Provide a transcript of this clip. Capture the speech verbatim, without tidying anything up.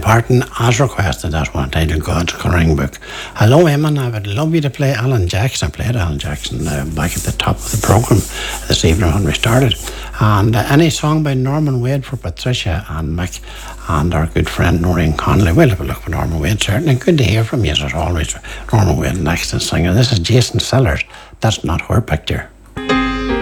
Parton, as requested, that one titled God's Colouring Book. Hello, Eamon. I would love you to play Alan Jackson. I played Alan Jackson uh, back at the top of the programme this evening when we started. And uh, any song by Norman Wade for Patricia and Mick and our good friend Noreen Connolly. We'll have a look for Norman Wade, certainly. Good to hear from you, as always. Norman Wade, an excellent singer. This is Jason Sellers. That's Not Her Picture.